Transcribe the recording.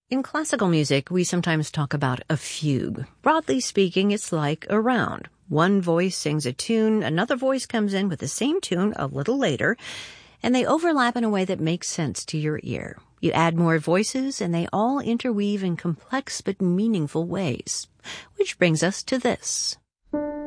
In classical music, we sometimes talk about a fugue. Broadly speaking, it's like a round. One voice sings a tune, another voice comes in with the same tune a little later, and they overlap in a way that makes sense to your ear. You add more voices, and they all interweave in complex but meaningful ways. Which brings us to this.